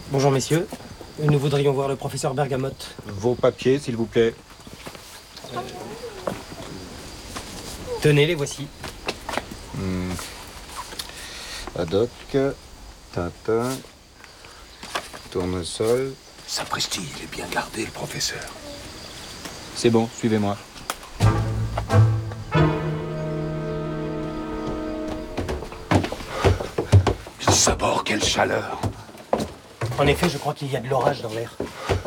Bonjour messieurs, nous voudrions voir le professeur Bergamote. Vos papiers, s'il vous plaît. Tenez, les voici. Haddock, Tintin, Tournesol. Sapristi, il est bien gardé, le professeur. C'est bon, suivez-moi. Quel sabord, quelle chaleur. En effet, je crois qu'il y a de l'orage dans l'air.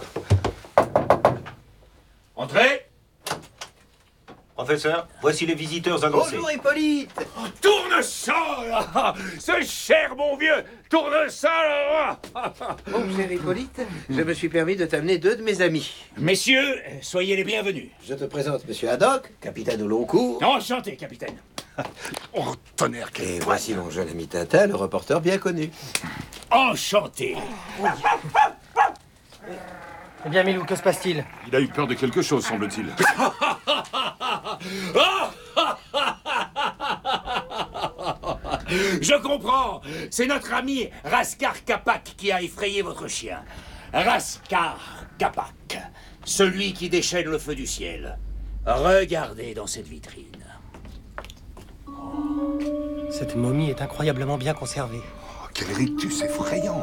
Entrez. Professeur, voici les visiteurs annoncés. Bonjour Hippolyte. Oh, Tournesol. Ce cher bon vieux Tournesol. Mon cher Hippolyte, je me suis permis de t'amener deux de mes amis. Messieurs, soyez les bienvenus. Je te présente Monsieur Haddock, capitaine au long cours. Enchanté, capitaine. Oh, tonnerre, quelle Et voix. voici mon jeune ami Tintin, le reporter bien connu. Enchanté. Eh bien, Milou, que se passe-t-il? Il a eu peur de quelque chose, semble-t-il. Je comprends. C'est notre ami Raskar Kapak qui a effrayé votre chien. Raskar Kapak, celui qui déchaîne le feu du ciel. Regardez dans cette vitrine. Cette momie est incroyablement bien conservée. Oh, quel rictus effrayant.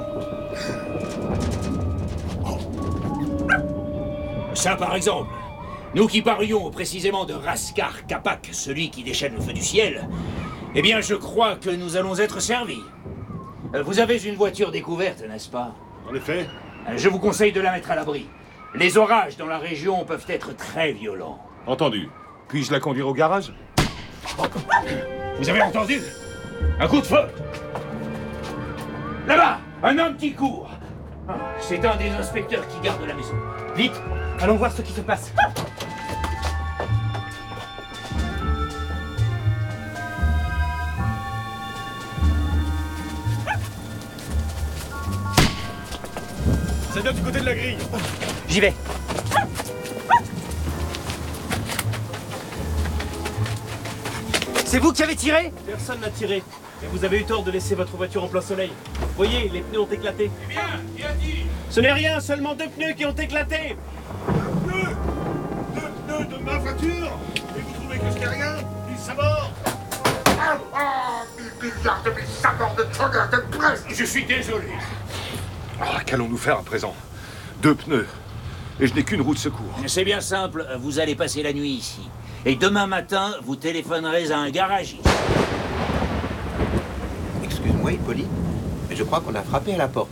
Ça, par exemple. Nous qui parlions précisément de Raskar Kapak, celui qui déchaîne le feu du ciel, eh bien, je crois que nous allons être servis. Vous avez une voiture découverte, n'est-ce pas? En effet, Je vous conseille de la mettre à l'abri. Les orages dans la région peuvent être très violents. entendu. Puis-je la conduire au garage? Vous avez entendu? Un coup de feu! Là-bas, un homme qui court. C'est un des inspecteurs qui garde la maison. Vite, allons voir ce qui se passe. Ça vient du côté de la grille. J'y vais. C'est vous qui avez tiré? Personne n'a tiré. Mais vous avez eu tort de laisser votre voiture en plein soleil. Voyez, les pneus ont éclaté. Eh bien, qui a dit? Ce n'est rien, seulement deux pneus qui ont éclaté. Deux pneus de ma voiture. Et vous trouvez que ce n'est rien? Du sabord. Je suis désolé. Ah, qu'allons-nous faire à présent? Deux pneus. Et je n'ai qu'une roue de secours. C'est bien simple, vous allez passer la nuit ici. Et demain matin, vous téléphonerez à un garagiste. Excuse-moi Hippolyte, mais je crois qu'on a frappé à la porte.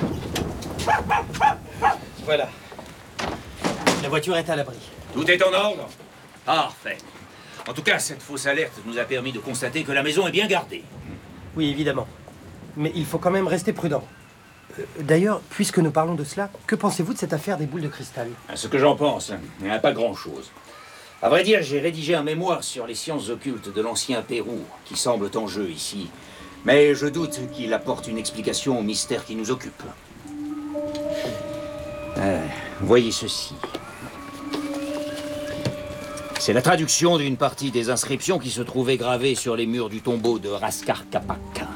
Voilà. La voiture est à l'abri. Tout est en ordre? Parfait. En tout cas, cette fausse alerte nous a permis de constater que la maison est bien gardée. Oui, évidemment. Mais il faut quand même rester prudent. D'ailleurs, puisque nous parlons de cela, que pensez-vous de cette affaire des boules de cristal? Ce que j'en pense, il n'y a pas grand-chose. À vrai dire, j'ai rédigé un mémoire sur les sciences occultes de l'ancien Pérou, qui semblent en jeu ici. Mais je doute qu'il apporte une explication au mystère qui nous occupe. Voyez ceci. C'est la traduction d'une partie des inscriptions qui se trouvaient gravées sur les murs du tombeau de Raskar Kapak.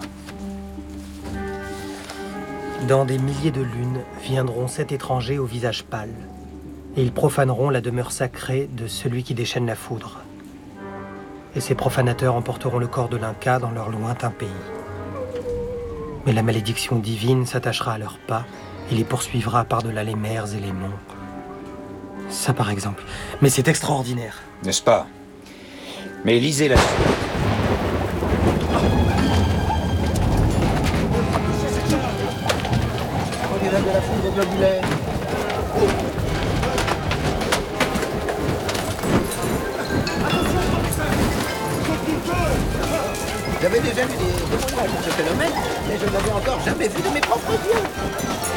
Dans des milliers de lunes viendront 7 étrangers au visage pâle, et ils profaneront la demeure sacrée de celui qui déchaîne la foudre. Et ces profanateurs emporteront le corps de l'Inca dans leur lointain pays. Mais la malédiction divine s'attachera à leurs pas et les poursuivra par-delà les mers et les monts. Ça, par exemple. Mais c'est extraordinaire. N'est-ce pas? Mais lisez la suite. Regardez de la foudre globulaire. J'avais déjà vu des témoignages de ce phénomène, mais je ne l'avais encore jamais vu de mes propres yeux.